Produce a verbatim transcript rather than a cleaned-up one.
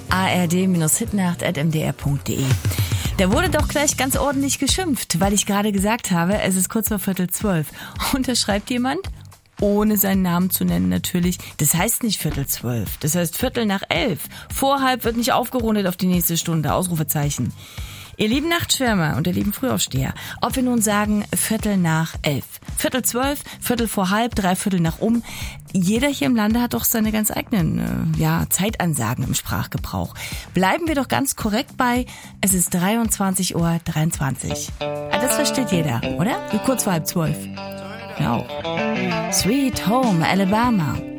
a r d Hitnacht at m d r punkt d e. Da wurde doch gleich ganz ordentlich geschimpft, weil ich gerade gesagt habe, es ist kurz vor Viertel zwölf. Und da schreibt jemand, ohne seinen Namen zu nennen natürlich, das heißt nicht Viertel zwölf, das heißt Viertel nach elf. Vor halb wird nicht aufgerundet auf die nächste Stunde, Ausrufezeichen. Ihr lieben Nachtschwärmer und ihr lieben Frühaufsteher, ob wir nun sagen Viertel nach elf, Viertel zwölf, Viertel vor halb, drei Viertel nach um, jeder hier im Lande hat doch seine ganz eigenen äh, ja, Zeitansagen im Sprachgebrauch. Bleiben wir doch ganz korrekt bei, es ist dreiundzwanzig Uhr dreiundzwanzig. Ah, das versteht jeder, oder? Kurz vor halb zwölf. Genau. Sweet Home Alabama.